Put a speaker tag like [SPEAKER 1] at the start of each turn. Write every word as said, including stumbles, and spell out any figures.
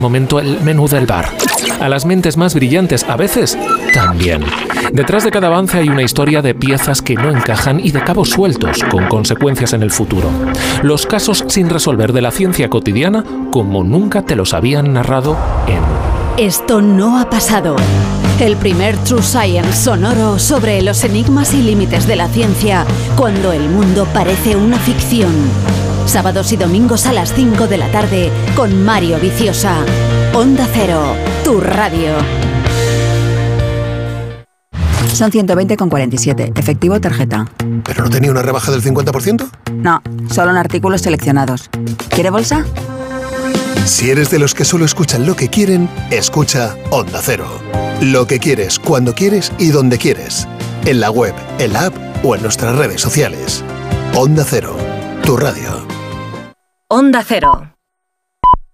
[SPEAKER 1] momento el menú del bar. A las mentes más brillantes, a veces, también. Detrás de cada avance hay una historia de piezas que no encajan y de cabos sueltos, con consecuencias en el futuro. Los casos sin resolver de la ciencia cotidiana, como nunca te los habían narrado en...
[SPEAKER 2] Esto no ha pasado. El primer True Science sonoro sobre los enigmas y límites de la ciencia, cuando el mundo parece una ficción. Sábados y domingos a las cinco de la tarde con Mario Viciosa. Onda Cero, tu radio.
[SPEAKER 3] Son ciento veinte con cuarenta y siete. Efectivo tarjeta.
[SPEAKER 4] ¿Pero no tenía una rebaja del cincuenta por ciento?
[SPEAKER 3] No, solo en artículos seleccionados. ¿Quiere bolsa?
[SPEAKER 4] Si eres de los que solo escuchan lo que quieren, escucha Onda Cero. Lo que quieres, cuando quieres y donde quieres. En la web, en la app o en nuestras redes sociales. Onda Cero, tu radio.
[SPEAKER 5] Onda Cero.